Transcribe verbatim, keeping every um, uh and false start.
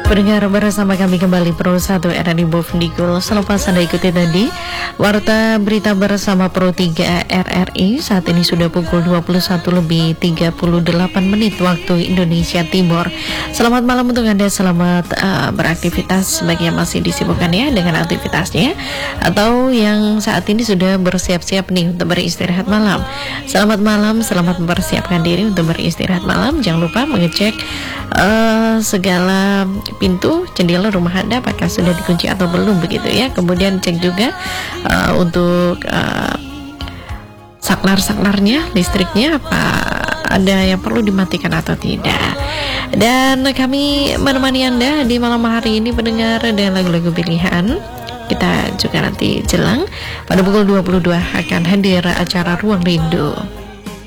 Pendengar, bersama kami kembali Pro satu R R I Bovendikul. Selepas Anda ikuti tadi Warta Berita Bersama Pro tiga R R I. Saat ini sudah pukul dua puluh satu lebih tiga puluh delapan menit waktu Indonesia Timur. Selamat malam untuk Anda, selamat uh, beraktivitas bagi yang masih disibukkan ya dengan aktivitasnya, atau yang saat ini sudah bersiap-siap nih untuk beristirahat malam. Selamat malam, selamat mempersiapkan diri untuk beristirahat malam. Jangan lupa mengecek uh, segala pintu, jendela rumah Anda apakah sudah dikunci atau belum, begitu ya. Kemudian cek juga uh, untuk uh, saklar-saklarnya, listriknya apa ada yang perlu dimatikan atau tidak. Dan kami menemani Anda di malam hari ini, pendengar, dengan lagu-lagu pilihan. Kita juga nanti jelang pada pukul dua puluh dua akan hadir acara Ruang Rindu.